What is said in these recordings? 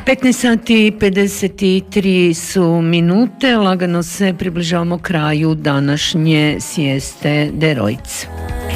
15 sati 53 su minute, lagano se približavamo kraju današnje Sieste de Rojc.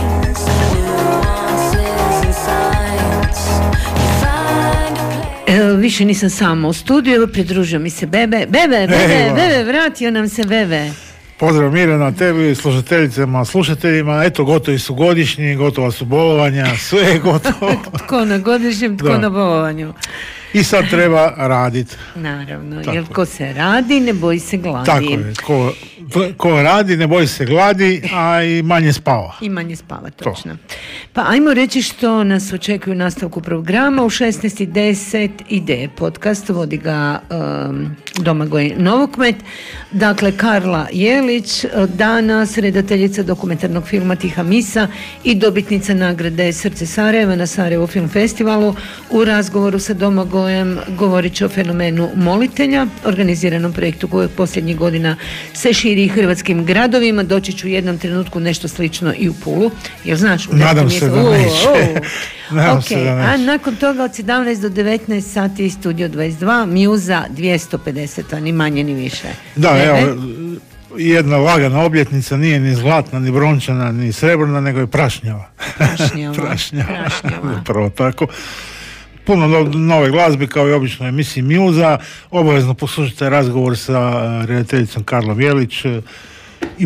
Više nisam sama u studiju, pridružio mi se Bebe. Bebe, vratio nam se Bebe. Pozdrav Mirjana, tebi, slušateljicama, slušateljima. Eto, gotovi su godišnji, gotova su bolovanja, sve je gotovo. Tko na godišnjem, tko na bolovanju. I sad treba raditi. Naravno, jer ko se radi, ne boji se gladi. Tako je, ko radi, ne boji se gladi, a i manje spava. I manje spava, točno. Pa ajmo reći što nas očekuje u nastavku programa. U 16:10 ide podcast, vodi ga Domagoj Novokmet. Dakle, Karla Jelić, danas redateljica dokumentarnog filma Tiha misa i dobitnica nagrade Srce Sarajeva na Sarajevo Film Festivalu. U razgovoru sa Domagojem govorit će o fenomenu molitelja, organiziranom projektu kojeg posljednjih godina se širi hrvatskim gradovima. Doći ću u jednom trenutku nešto slično i u Pulu. Jel znaš? Nadam se da neće. A nakon toga od 17 do 19 sati Studio 22, Mjuza 250, ni manje ni više. Da, evo, jedna lagana obljetnica, nije ni zlatna, ni brončana, ni srebrna, nego je prašnjava. Prašnjava. Prvo tako. Puno nove glazbe, kao i obično emisiji Mjuza. Obavezno poslušajte razgovor sa redateljicom Karlom Jelić.